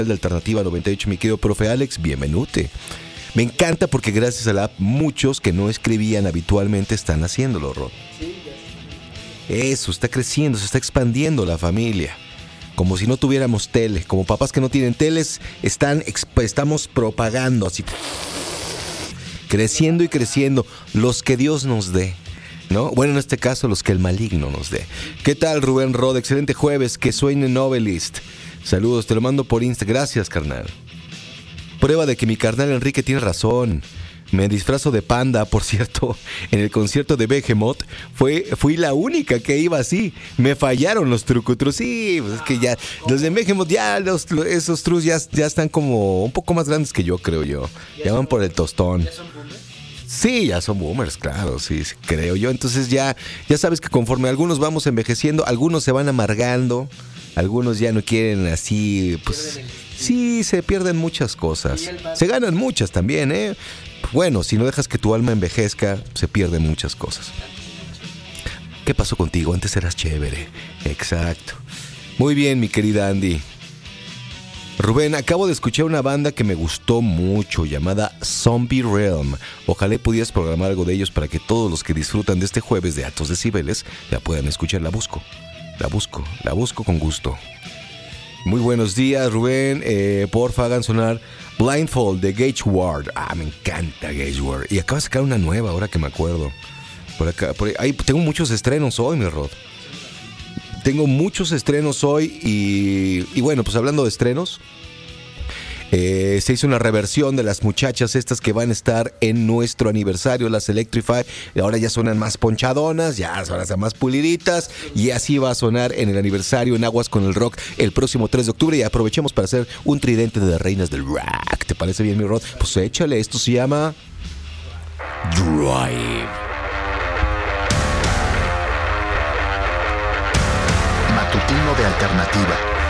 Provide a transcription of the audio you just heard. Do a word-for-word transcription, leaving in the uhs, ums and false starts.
de Alternativa noventa y ocho, mi querido profe Alex, bienvenute. Me encanta porque gracias a la app muchos que no escribían habitualmente están haciéndolo, Rod. Eso, está creciendo, se está expandiendo la familia. Como si no tuviéramos tele, como papás que no tienen teles, están, estamos propagando así, creciendo y creciendo, los que Dios nos dé, ¿no? Bueno, en este caso, los que el maligno nos dé. ¿Qué tal, Rubén Rod? Excelente jueves, que suene Novelist. Saludos, te lo mando por Insta. Gracias, carnal. Prueba de que mi carnal Enrique tiene razón. Me disfrazo de panda, por cierto. En el concierto de Behemoth fue, fui la única que iba así. Me fallaron los trucutros. Sí, pues es que ya los de Behemoth, ya los, esos trus ya, ya están como un poco más grandes que yo, creo yo. Ya van por el tostón. ¿Ya son boomers? Sí, ya son boomers, claro, sí, sí, creo yo. Entonces ya, ya sabes que conforme algunos vamos envejeciendo, algunos se van amargando, algunos ya no quieren así, pues sí, se pierden muchas cosas. Se ganan muchas también, ¿eh? Bueno, si no dejas que tu alma envejezca, se pierden muchas cosas. ¿Qué pasó contigo? Antes eras chévere. Exacto. Muy bien, mi querida Andy. Rubén, acabo de escuchar una banda que me gustó mucho, llamada Zombie Realm. Ojalá pudieras programar algo de ellos para que todos los que disfrutan de este jueves de altos decibeles la puedan escuchar. La busco, la busco, la busco con gusto. Muy buenos días, Rubén. Eh, porfa, hagan sonar Blindfold de Gage Ward. Ah, me encanta Gage Ward. Y acaba de sacar una nueva, ahora que me acuerdo. Por acá, por ahí, tengo muchos estrenos hoy, mi Rod. Tengo muchos estrenos hoy y, y bueno, pues hablando de estrenos, eh, se hizo una reversión de las muchachas estas que van a estar en nuestro aniversario, las Electrify. Ahora ya suenan más ponchadonas, ya son más puliditas, y así va a sonar en el aniversario en Aguas con el Rock el próximo tres de octubre. Y aprovechemos para hacer un tridente de reinas del rock. ¿Te parece bien, mi Rod? Pues échale, esto se llama Drive. Matutino de Alternativa.